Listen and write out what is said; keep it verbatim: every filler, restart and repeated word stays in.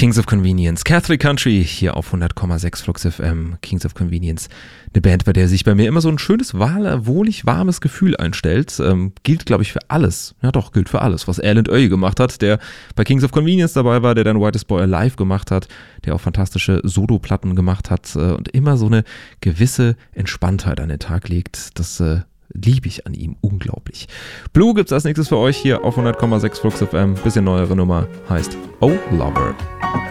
Kings of Convenience. Catholic Country hier auf hundert Komma sechs Flux F M. Kings of Convenience. Eine Band, bei der sich bei mir immer so ein schönes, wohlig warmes Gefühl einstellt. Ähm, gilt, glaube ich, für alles. Ja doch, gilt für alles, was Alan Oey gemacht hat, der bei Kings of Convenience dabei war, der dann Whitest Boy Alive gemacht hat, der auch fantastische Solo-Platten gemacht hat äh, und immer so eine gewisse Entspanntheit an den Tag legt. Das äh, liebe ich an ihm unglaublich. Blue gibt's als nächstes für euch hier auf hundert Komma sechs Flux F M. Bisschen neuere Nummer, heißt Oh Lover.